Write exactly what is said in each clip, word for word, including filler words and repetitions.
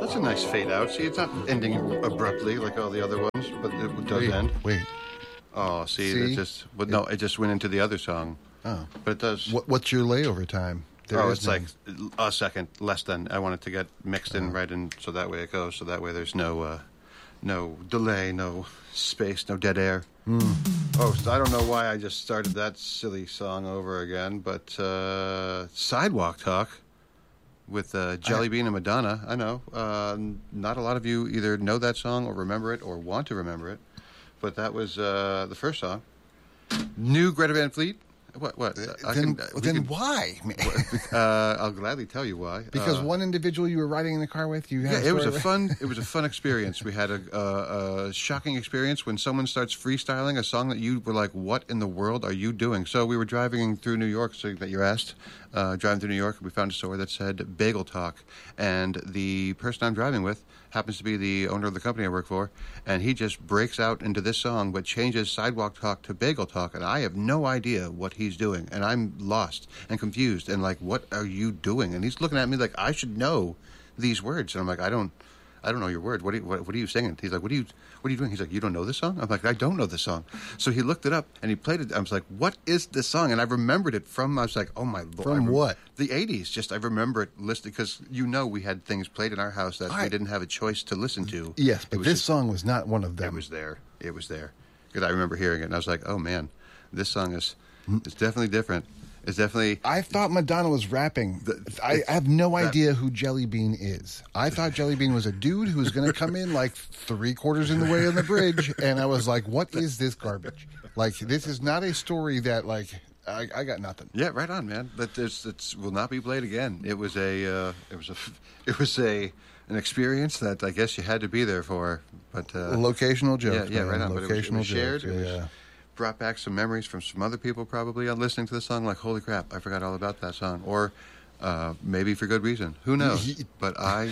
That's a nice fade out. See, it's not ending abruptly like all the other ones, but it does wait, end. Wait. Oh, see, see? it just. But no, it just went into the other song. Oh, but it does. What, what's your layover time? There oh, is it's none. like a second less than. I want it to get mixed in right in, so that way it goes. So that way there's no, uh, no delay, no space, no dead air. Mm. Oh, so I don't know why I just started that silly song over again, but uh, Sidewalk Talk with uh, Jelly Bean and Madonna. I know. Uh, not a lot of you either know that song or remember it or want to remember it, but that was uh, the first song. New Greta Van Fleet. What? What? I then can, then can, why? uh, I'll gladly tell you why. Because uh, one individual you were riding in the car with, you had yeah, a it was a story- fun. It was a fun experience. We had a, a, a shocking experience when someone starts freestyling a song that you were like, "What in the world are you doing?" So we were driving through New York. So that you asked, uh, driving through New York, we found a store that said Bagel Talk, and the person I'm driving with happens to be the owner of the company I work for, and he just breaks out into this song, but changes Sidewalk Talk to Bagel Talk, and I have no idea what he's doing, and I'm lost and confused, and like, what are you doing? And he's looking at me like I should know these words, and I'm like, I don't, I don't know your words. What are you, what, what are you singing? He's like, what are you, what are you doing? He's like, you don't know this song? I'm like, I don't know this song. So he looked it up and he played it. I was like, what is this song? And I remembered it from. I was like, oh my lord, From I rem- what? The eighties. Just I remember it listed because you know we had things played in our house that I- we didn't have a choice to listen to. Yes, It but was this just- song was not one of them. It was there. It was there because I remember hearing it and I was like, oh man, this song is, it's definitely different. It's definitely. I thought Madonna was rapping. The- I, I have no that- idea who Jelly Bean is. I thought Jelly Bean was a dude who was going to come in like three quarters in the way on the bridge, and I was like, "What is this garbage? Like, this is not a story that like I, I got nothing." Yeah, right on, man. But it's it's will not be played again. It was a uh, it was a it was a an experience that I guess you had to be there for. But uh, Locational jokes. yeah, yeah, man. right on. But it was, it Locational was shared. jokes. It was Yeah. brought back some memories from some other people probably on listening to the song. Like, holy crap, I forgot all about that song. Or uh, maybe for good reason. Who knows? But I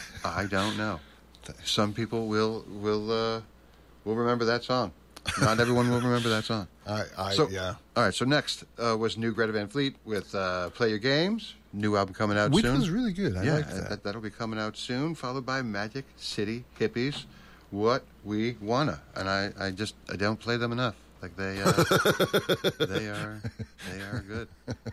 I don't know. Some people will will uh, will remember that song. Not everyone will remember that song. I, I So, yeah. all right, so next uh, was new Greta Van Fleet with uh, Play Your Games. New album coming out Which soon. was really good. I yeah, like that. that. That'll be coming out soon, followed by Magic City Hippies, What We Wanna. And I, I just, I don't play them enough. Like they, uh, they are, they are good.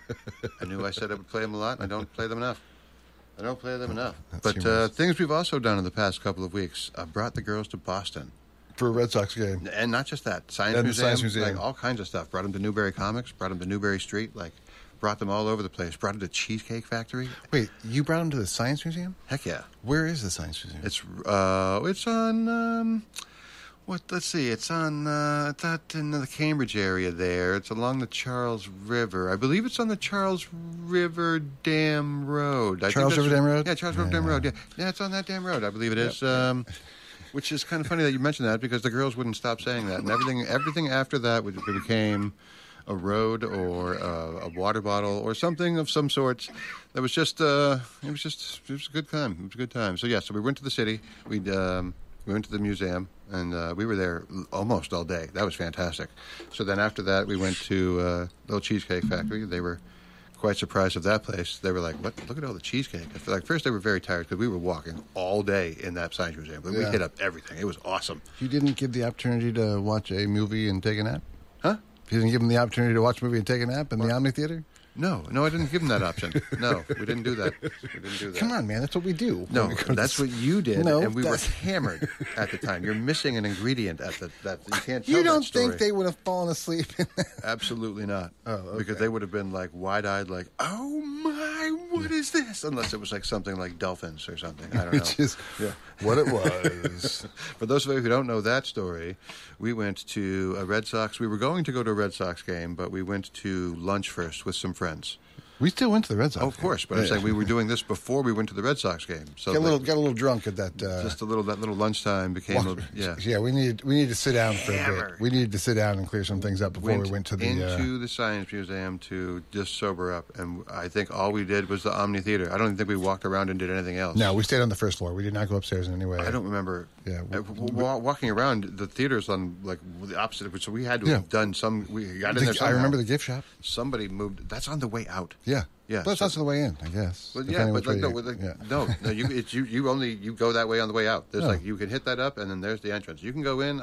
I knew I said I would play them a lot, and I don't play them enough. I don't play them enough. That's but uh, humorous. things we've also done in the past couple of weeks, uh, brought the girls to Boston. For a Red Sox game. And not just that, Science And the Museum, Science Museum. like all kinds of stuff. Brought them to Newberry Comics, brought them to Newberry Street, like brought them all over the place. Brought them to Cheesecake Factory. Wait, you brought him to the Science Museum? Heck yeah, Where is the Science Museum? it's uh, it's on um, what? Let's see, it's on uh, it's out in the Cambridge area. There, it's along the Charles River. I believe it's on the Charles River Dam Road. I Charles think River that's- Dam Road? Yeah, Charles River Dam Yeah. Road. Yeah, yeah, it's on that damn road. I believe it is. Um, Which is kind of funny that you mentioned that because the girls wouldn't stop saying that, and everything everything after that would, became a road or a, a water bottle or something of some sorts. That was just uh, it was just it was a good time. It was a good time. So yeah, so we went to the city. We um, we went to the museum, and uh, we were there almost all day. That was fantastic. So then after that, we went to uh, Little Cheesecake Factory. They were quite surprised of that place. They were like, "What? Look at all the cheesecake." I feel like first they were very tired because we were walking all day in that science museum, but we Yeah. hit up everything. It was awesome. You didn't give the opportunity to watch a movie and take a nap? Huh? You didn't give him the opportunity to watch a movie and take a nap in the Omni Theater? No, no, I didn't give them that option. No, we didn't do that. We didn't do that. Come on, man. That's what we do. No, when we go to that's the- what you did, No, and we were that's- hammered at the time. You're missing an ingredient at the that you can't. Tell You don't that story. think they would have fallen asleep in that? Absolutely not. Oh, okay. Because they would have been like wide-eyed, like, "Oh my, what is this?" Unless it was like something like dolphins or something. I don't know. Which is Yeah. what it was. For those of you who don't know that story, we went to a Red Sox. We were going to go to a Red Sox game, but we went to lunch first with some friends. We still went to the Red Sox. Oh, of course, but I'm Yeah. saying we were doing this before we went to the Red Sox game. So got a like, little got a little drunk at that. Uh, just a little that little lunchtime became a, yeah. yeah. We needed we needed to sit down for a Hammered. bit. We needed to sit down and clear some things up before we went to the. into uh, the Science Museum to just sober up, and I think all we did was the Omni Theater. I don't even think we walked around and did anything else. no, we stayed on the first floor. We did not go upstairs in any way. I don't remember. Yeah, Uh, w- wa- walking around the theater's on like the opposite of it, so we had to have Yeah. done some. We got in The- there. I Somehow. remember the gift shop. Somebody moved. That's on the way out. Yeah. Yeah, But it's so- also the way in, I guess. Well, Depending yeah, which but like, way no, you- with like, yeah. no, no, you, it's you, you only you go that way on the way out. There's Oh. like you can hit that up, and then there's the entrance. You can go in